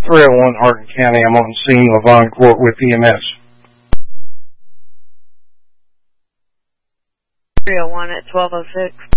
301 Hardin County. I'm on scene, Levon Court with EMS. 301 at 1206.